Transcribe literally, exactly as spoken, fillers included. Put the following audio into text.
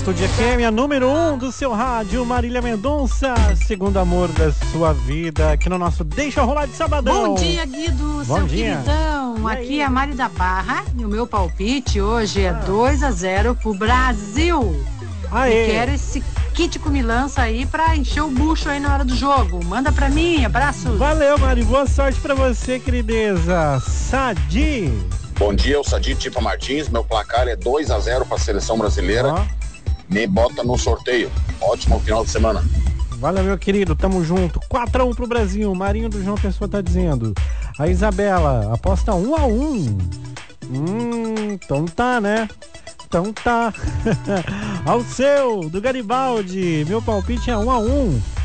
Atitude F M, a número um do seu rádio, Marília Mendonça, segundo amor da sua vida, aqui no nosso Deixa Rolar de Sabadão. Bom dia, Guido, Bom seu dia. queridão. Aqui é a Mari da Barra e o meu palpite hoje é dois a zero pro Brasil. Aê. E quero esse kit com milança aí pra encher o bucho aí na hora do jogo. Manda pra mim, abraços. Valeu, Mari, boa sorte pra você, querideza. Sadi. Bom dia, eu Sadi Tipa Martins, meu placar é dois a zero para a seleção brasileira. Ó. Me bota no sorteio. Ótimo final de semana. Valeu, meu querido, tamo junto. quatro a um pro Brasil, Marinho do João Pessoa tá dizendo. A Isabela, aposta um a um. Hum, então tá, né? Então tá. Ao seu, do Garibaldi, meu palpite é um a um.